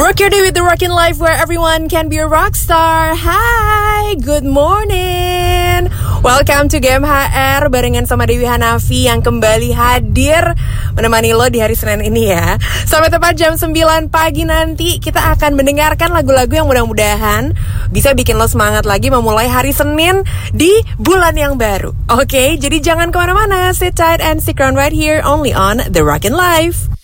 Rock your day with the Rockin' Life where everyone can be a rock star. Hi, good morning. Welcome to GMHR barengan sama Dewi Hanafi yang kembali hadir menemani lo di hari Senin ini ya. Sampai tepat jam 9 pagi nanti kita akan mendengarkan lagu-lagu yang mudah-mudahan bisa bikin lo semangat lagi memulai hari Senin di bulan yang baru. Oke, jadi jangan kemana-mana. Sit tight and stick around right here only on The Rockin' Life.